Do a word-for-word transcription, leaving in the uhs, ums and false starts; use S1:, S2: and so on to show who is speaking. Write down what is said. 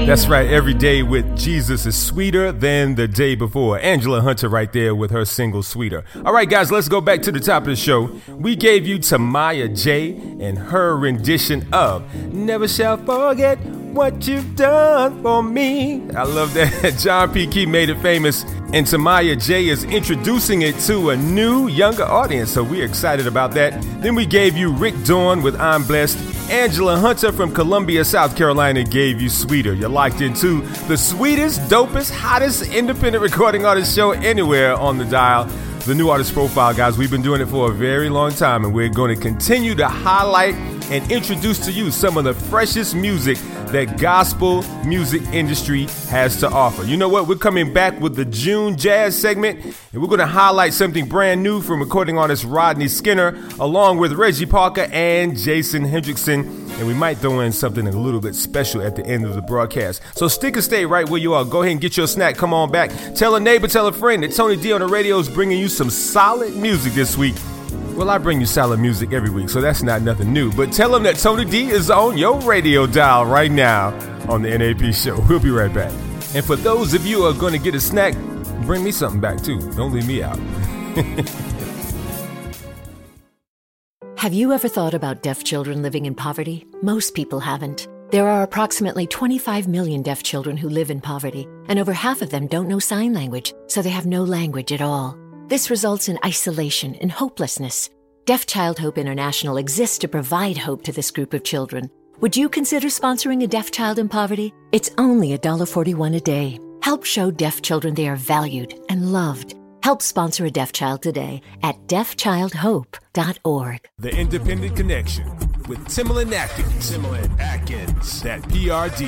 S1: That's right. Every day with Jesus is sweeter than the day before. Angela Hunter right there with her single Sweeter. All right, guys, let's go back to the top of the show. We gave you Tamaya J and her rendition of Never Shall Forget What You've Done For Me. I love that. John P. Key made it famous, and Tamaya J is introducing it to a new, younger audience, so we're excited about that. Then we gave you Rick Dawn with I'm Blessed. Angela Hunter from Columbia, South Carolina gave you Sweeter. You're locked into the sweetest, dopest, hottest independent recording artist show anywhere on the dial. The New Artist Profile, guys. We've been doing it for a very long time, and we're going to continue to highlight and introduce to you some of the freshest music that gospel music industry has to offer. You know what? We're coming back with the June Jazz segment, and we're going to highlight something brand new from recording artist Rodney Skinner, along with Reggie Parker and Jason Hendrickson. And we might throw in something a little bit special at the end of the broadcast. So stick and stay right where you are. Go ahead and get your snack. Come on back. Tell a neighbor, tell a friend that Tony D on the radio is bringing you some solid music this week. Well, I bring you solid music every week, so that's not nothing new. But tell them that Tony D is on your radio dial right now on the N A P show. We'll be right back. And for those of you who are going to get a snack, bring me something back too. Don't leave me out.
S2: Have you ever thought about deaf children living in poverty? Most people haven't. There are approximately twenty-five million deaf children who live in poverty, and over half of them don't know sign language, so they have no language at all. This results in isolation and hopelessness. Deaf Child Hope International exists to provide hope to this group of children. Would you consider sponsoring a deaf child in poverty? It's only one dollar forty-one a day. Help show deaf children they are valued and loved. Help sponsor a deaf child today at deaf child hope dot org.
S1: The Independent Connection with Timbaland Atkins. Timbaland Atkins. That P R D.